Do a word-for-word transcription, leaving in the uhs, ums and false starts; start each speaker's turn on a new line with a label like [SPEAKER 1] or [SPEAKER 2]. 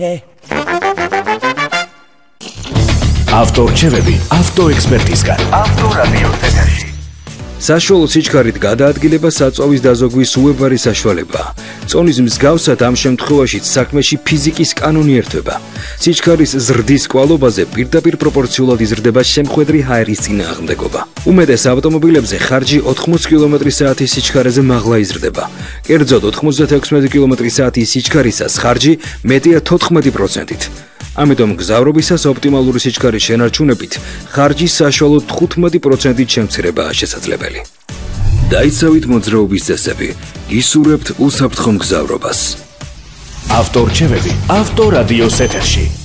[SPEAKER 1] ავტორჩევები ავტოექსპერტისგან. ავტორადიოს ეთერში. საშუალო სიჩქარით გადაადგილება საწვავის დაზოგვის უებარი საშუალებაა. წონის მსგავსად ამ შემთხვევაშიც საქმეში ფიზიკის კანონი ერთვება. სიჩქარის ზრდის კვალობაზე პირდაპირ პროპორციულად იზრდება შემხვედრი ჰაერის წინააღმდეგობა. უმეტეს ავტომობილებზე ხარჯი ოთხმოცი კილომეტრი საათის სიჩქარეზე მაღლა იზრდება. კერძოდ ოთხმოცდაექვსმეტი კილომეტრი საათის სიჩქარისას ხარჯი მეტია თოთხმეტი პროცენტით. ამიტომ გზავრობისას ოპტიმალური სიჩქარის შენარჩუნებით ხარჯის საშუალოდ თხუთმეტი პროცენტით შემცირებაა შესაძლებელი. დაიცავით მოძრაობის წესები, გისურვებთ უსაფრთხო მგზავრობას. ავტორჩევები ავტორადიოს ეთერში.